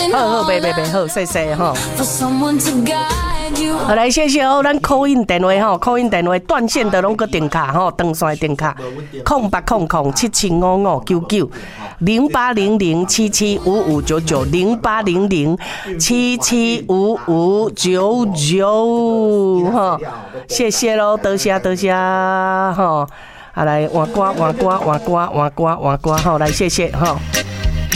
好，袂好，谢谢吼。好，来谢谢哦，咱 call in 电话吼 ，call in 电话断线的拢个电卡吼，断线电卡08007755990800775599吼，谢谢咯，多谢吼。啊，来换歌吼，来谢谢吼。